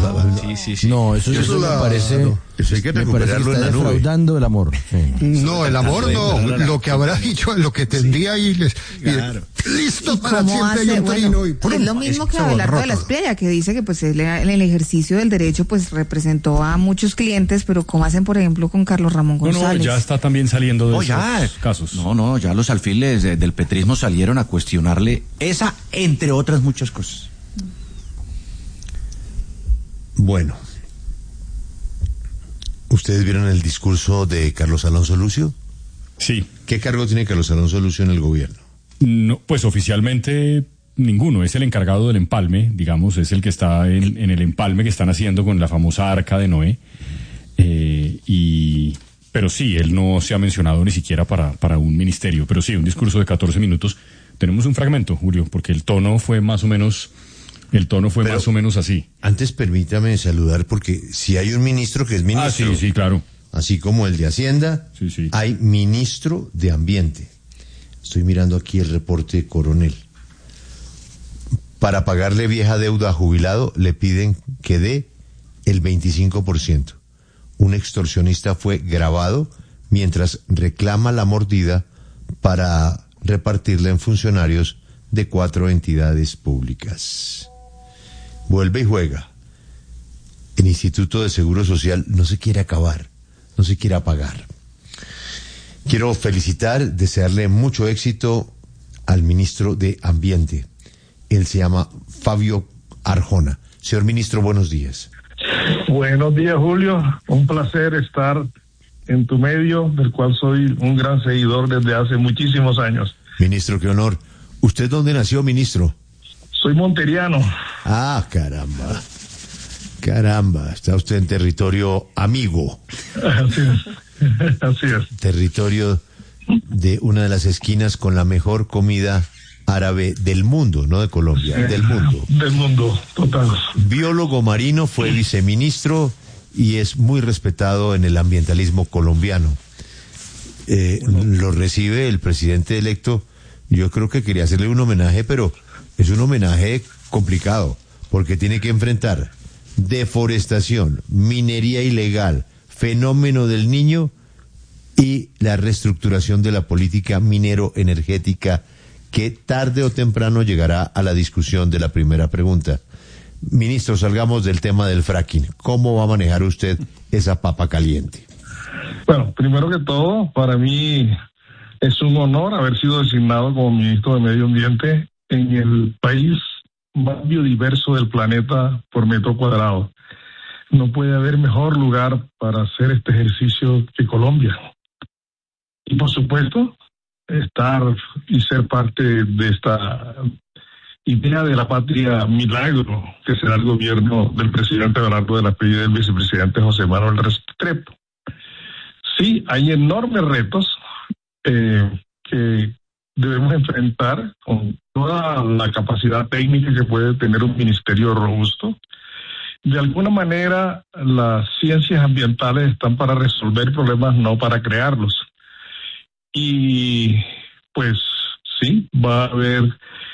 Sí. No, eso me parece... No, eso hay que recuperarlo en la nube. Defraudando el amor. Sí. No, el amor no. Lo que habrá dicho, lo que tendría ahí. Listo para siempre hay un trino. Y es lo mismo que Abelardo de la Espriella, que dice que pues el ejercicio del derecho pues representó a muchos clientes, pero ¿cómo hacen, por ejemplo, con Carlos Ramón González? No, ya está también saliendo de esos casos. No, ya los alfiles del petrismo salieron a cuestionarle esa, entre otras muchas cosas. Bueno, ¿ustedes vieron el discurso de Carlos Alonso Lucio? Sí. ¿Qué cargo tiene Carlos Alonso Lucio en el gobierno? No, pues oficialmente ninguno, es el encargado del empalme, digamos, es el que está en el empalme que están haciendo con la famosa Arca de Noé, pero sí, él no se ha mencionado ni siquiera para un ministerio, pero sí, un discurso de 14 minutos. Tenemos un fragmento, Julio, porque el tono fue más o menos así. Antes permítame saludar, porque si hay un ministro que es ministro. Sí, claro. Así como el de Hacienda, sí. Hay ministro de Ambiente. Estoy mirando aquí el reporte Coronel. Para pagarle vieja deuda a jubilado, le piden que dé el 25%. Un extorsionista fue grabado mientras reclama la mordida para repartirla en funcionarios de 4 entidades públicas. Vuelve y juega. El Instituto de Seguro Social no se quiere acabar, no se quiere apagar. Quiero felicitar, desearle mucho éxito al ministro de Ambiente. Él se llama Fabio Arjona. Señor ministro, buenos días. Buenos días, Julio. Un placer estar en tu medio, del cual soy un gran seguidor desde hace muchísimos años. Ministro, qué honor. ¿Usted dónde nació, ministro? Soy monteriano. Ah, caramba, está usted en territorio amigo. Así es. Territorio de una de las esquinas con la mejor comida árabe del mundo, no de Colombia, del mundo. Del mundo, total. Biólogo marino, fue viceministro y es muy respetado en el ambientalismo colombiano. Lo recibe el presidente electo. Yo creo que quería hacerle un homenaje, pero es un homenaje complicado, porque tiene que enfrentar deforestación, minería ilegal, fenómeno del Niño y la reestructuración de la política minero-energética, que tarde o temprano llegará a la discusión de la primera pregunta. Ministro, salgamos del tema del fracking. ¿Cómo va a manejar usted esa papa caliente? Bueno, primero que todo, para mí es un honor haber sido designado como ministro de Medio Ambiente en el país más biodiverso del planeta por metro cuadrado. No puede haber mejor lugar para hacer este ejercicio que Colombia. Y por supuesto, estar y ser parte de esta idea de la patria milagro que será el gobierno del presidente Abelardo de la Espriella y del vicepresidente José Manuel Restrepo. Sí, hay enormes retos que debemos enfrentar con toda la capacidad técnica que puede tener un ministerio robusto. De alguna manera, las ciencias ambientales están para resolver problemas, no para crearlos. Y pues sí, va a haber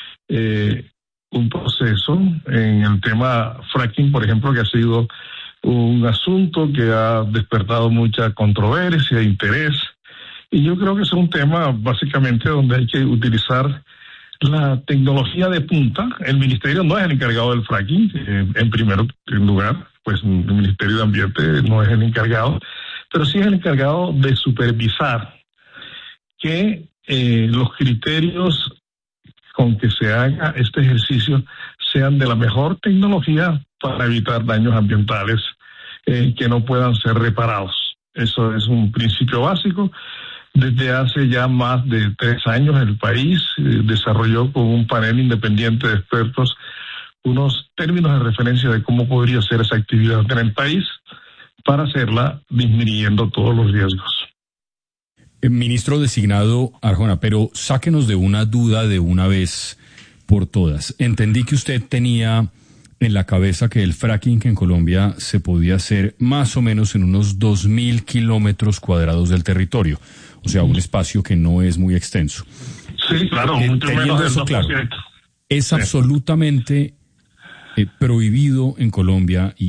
un proceso en el tema fracking, por ejemplo, que ha sido un asunto que ha despertado mucha controversia e interés. Y yo creo que es un tema básicamente donde hay que utilizar la tecnología de punta. El ministerio no es el encargado del fracking, en primer lugar, pues el Ministerio de Ambiente no es el encargado, pero sí es el encargado de supervisar que los criterios con que se haga este ejercicio sean de la mejor tecnología para evitar daños ambientales que no puedan ser reparados. Eso es un principio básico. Desde hace ya más de 3 años el país desarrolló con un panel independiente de expertos unos términos de referencia de cómo podría ser esa actividad en el país para hacerla disminuyendo todos los riesgos. Ministro designado Arjona, pero sáquenos de una duda de una vez por todas. Entendí que usted tenía en la cabeza que el fracking en Colombia se podía hacer más o menos en unos 2.000 kilómetros cuadrados del territorio, o sea, un espacio que no es muy extenso. Sí, claro, mucho menos eso claro, es sí. absolutamente prohibido en Colombia y